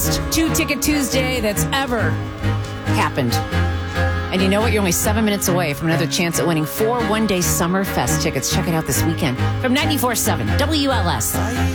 2-Ticket Tuesday that's ever happened. And you know what? You're only 7 minutes away from another chance at winning 4 one-day Summerfest tickets. Check it out this weekend from 94.7 WLS.